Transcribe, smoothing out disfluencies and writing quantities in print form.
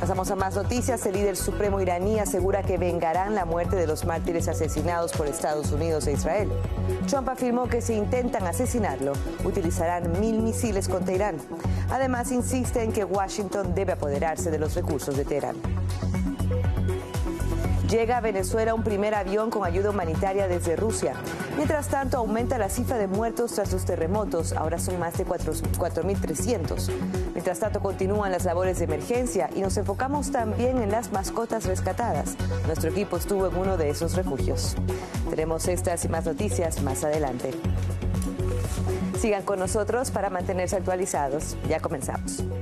Pasamos a más noticias. El líder supremo iraní asegura que vengarán la muerte de los mártires asesinados por Estados Unidos e Israel. Trump afirmó que si intentan asesinarlo, utilizarán 1000 misiles contra Irán. Además, insiste en que Washington debe apoderarse de los recursos de Teherán. Llega a Venezuela un primer avión con ayuda humanitaria desde Rusia. Mientras tanto, aumenta la cifra de muertos tras los terremotos. Ahora son más de 4.300. Mientras tanto, continúan las labores de emergencia y nos enfocamos también en las mascotas rescatadas. Nuestro equipo estuvo en uno de esos refugios. Tenemos estas y más noticias más adelante. Sigan con nosotros para mantenerse actualizados. Ya comenzamos.